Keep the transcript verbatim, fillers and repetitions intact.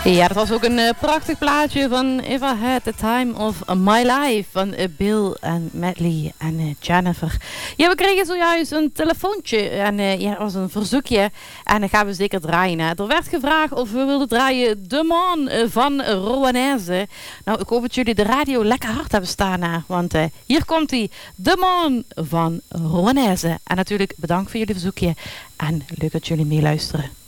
Ja, dat was ook een uh, prachtig plaatje van If I Had the Time of My Life van uh, Bill en Medley en uh, Jennifer. Ja, we kregen zojuist een telefoontje en uh, ja, dat was een verzoekje en dat gaan we zeker draaien. Hè. Er werd gevraagd of we wilden draaien De Man uh, van Roanese. Nou, ik hoop dat jullie de radio lekker hard hebben staan, hè, want uh, hier komt hij, De Man van Roanese. En natuurlijk bedankt voor jullie verzoekje en leuk dat jullie meeluisteren.